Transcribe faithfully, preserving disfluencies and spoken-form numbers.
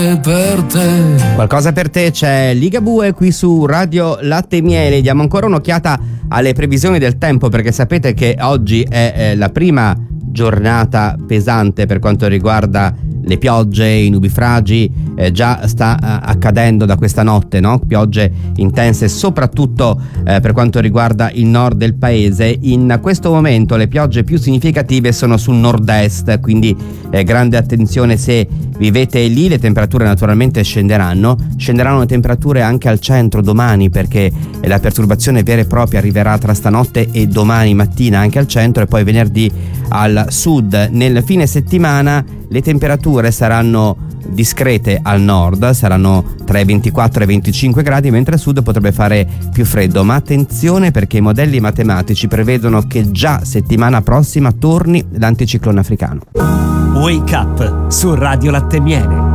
Per te. Qualcosa per te c'è Ligabue qui su Radio Latte e Miele. Diamo ancora un'occhiata alle previsioni del tempo, perché sapete che oggi è eh, la prima giornata pesante per quanto riguarda le piogge, i nubifragi. Eh, già sta eh, accadendo da questa notte, no? Piogge intense soprattutto eh, per quanto riguarda il nord del paese. In questo momento le piogge più significative sono sul nord-est, quindi eh, grande attenzione se vivete lì. Le temperature naturalmente scenderanno, scenderanno le temperature anche al centro domani, perché la perturbazione vera e propria arriverà tra stanotte e domani mattina anche al centro, e poi venerdì al sud. Nel fine settimana le temperature saranno discrete al nord, saranno tra i ventiquattro e i venticinque gradi, mentre al sud potrebbe fare più freddo. Ma attenzione, perché i modelli matematici prevedono che già settimana prossima torni l'anticiclone africano. Wake Up su Radio Latte e Miele.